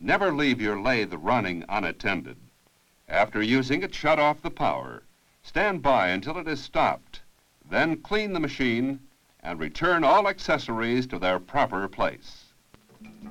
Never leave your lathe running unattended. After using it, shut off the power. Stand by until it is stopped. Then clean the machine and return all accessories to their proper place.